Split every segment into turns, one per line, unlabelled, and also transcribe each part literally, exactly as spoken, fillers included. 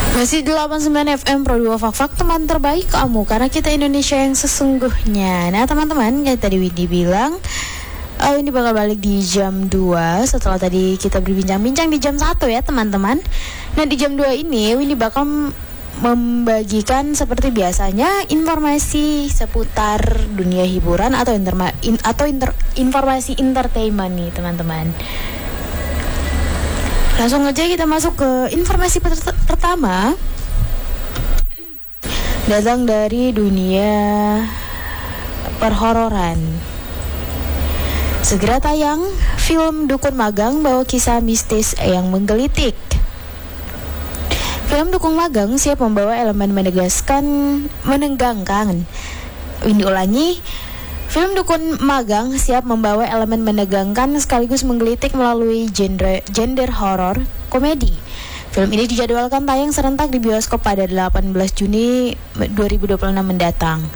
Masih delapan puluh sembilan F M Pro dua Fak-Fak, teman terbaik kamu, karena kita Indonesia yang sesungguhnya. Nah teman-teman, kayak tadi Windy bilang, oh, ini bakal balik di jam dua setelah tadi kita berbincang-bincang di jam satu ya teman-teman. Nah di jam dua ini Windy bakal membagikan seperti biasanya informasi seputar dunia hiburan atau interma- in, atau inter- informasi entertainment nih teman-teman. Langsung aja kita masuk ke informasi per- pertama. Datang dari dunia perhororan. Segera tayang film Dukun Magang bawa kisah mistis yang menggelitik. Film Dukun Magang siap membawa elemen menegaskan, menenggangkan. Ini ulangi. Film Dukun Magang siap membawa elemen menegangkan sekaligus menggelitik melalui genre gender horror komedi. Film ini dijadwalkan tayang serentak di bioskop pada delapan belas Juni dua ribu dua puluh enam mendatang.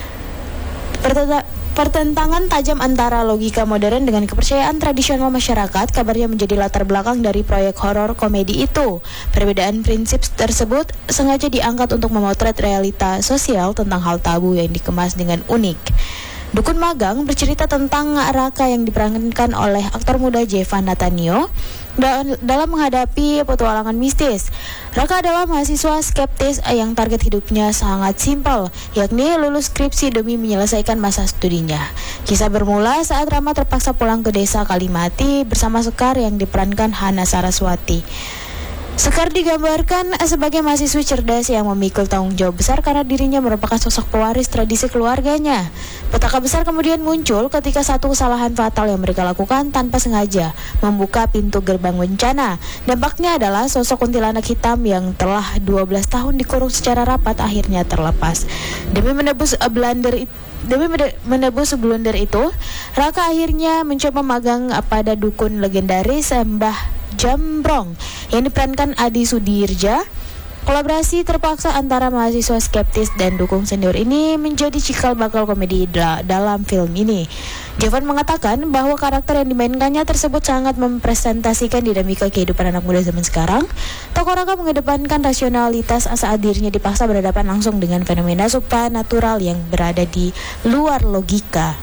Perteta- Pertentangan tajam antara logika modern dengan kepercayaan tradisional masyarakat kabarnya menjadi latar belakang dari proyek horor komedi itu. Perbedaan prinsip tersebut sengaja diangkat untuk memotret realita sosial tentang hal tabu yang dikemas dengan unik. Dukun Magang bercerita tentang Raka yang diperankan oleh aktor muda Jeva Natanio dalam menghadapi petualangan mistis. Raka adalah mahasiswa skeptis yang target hidupnya sangat simpel, yakni lulus skripsi demi menyelesaikan masa studinya. Kisah bermula saat Rama terpaksa pulang ke desa Kalimati bersama Sekar yang diperankan Hana Saraswati. Sekar digambarkan sebagai mahasiswa cerdas yang memikul tanggung jawab besar karena dirinya merupakan sosok pewaris tradisi keluarganya. Petaka besar kemudian muncul ketika satu kesalahan fatal yang mereka lakukan tanpa sengaja membuka pintu gerbang bencana. Dampaknya adalah sosok kuntilanak hitam yang telah dua belas tahun dikurung secara rapat akhirnya terlepas. Demi menebus blunder itu Demi menebus blunder itu, Raka akhirnya mencoba magang pada dukun legendaris Mbah Jambrong yang diperankan Adi Sudirja. Kolaborasi terpaksa antara mahasiswa skeptis dan dukun senior ini menjadi cikal bakal komedi da- dalam film ini. Jovan mengatakan bahwa karakter yang dimainkannya tersebut sangat mempresentasikan dinamika kehidupan anak muda zaman sekarang. Tokoh Raka mengedepankan rasionalitas saat dirinya dipaksa berhadapan langsung dengan fenomena supranatural yang berada di luar logika.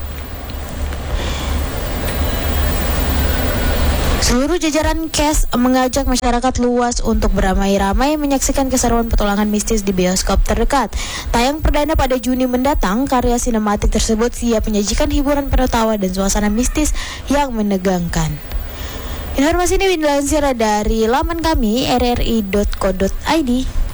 Seluruh jajaran cast mengajak masyarakat luas untuk beramai-ramai menyaksikan keseruan petualangan mistis di bioskop terdekat. Tayang perdana pada Juni mendatang, karya sinematik tersebut siap menyajikan hiburan penuh tawa dan suasana mistis yang menegangkan. Informasi ini dilansir dari laman kami r r i dot co dot i d.